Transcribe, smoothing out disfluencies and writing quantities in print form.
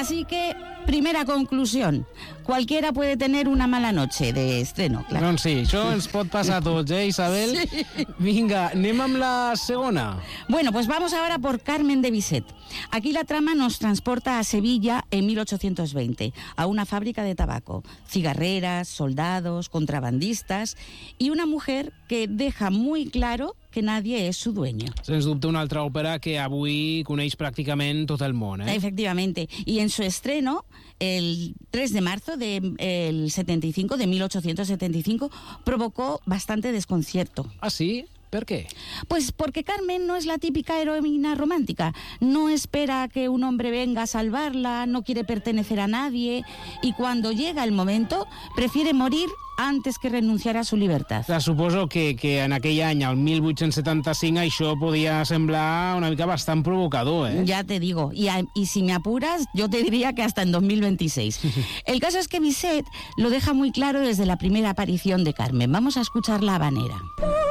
Así que, primera conclusión, cualquiera puede tener una mala noche de estreno, claro. Doncs sí, això ens pot passar a tots, Isabel? Sí. Vinga, anem amb la segona. Bueno, pues vamos ahora por Carmen de Bizet. Aquí la trama nos transporta a Sevilla en 1820, a una fábrica de tabaco, cigarreras, soldados, contrabandistas y una mujer que deja muy claro que nadie es su dueño. Sens dubte una altra òpera que avui coneix pràcticament tot el món, eh? Efectivamente. Y en su estreno, el 3 de marzo del 75, de 1875, provocó bastante desconcierto. Ah, sí? ¿Por qué? Pues porque Carmen no es la típica heroína romántica. No espera que un hombre venga a salvarla, no quiere pertenecer a nadie y cuando llega el momento prefiere morir antes que renunciar a su libertad. Clar, suposo que en aquell any, el 1875, això podia semblar una mica bastant provocador, eh? Ya te digo, y si me apuras, yo te diría que hasta en 2026. El caso es que Bizet lo deja muy claro desde la primera aparición de Carmen. Vamos a escuchar La Habanera.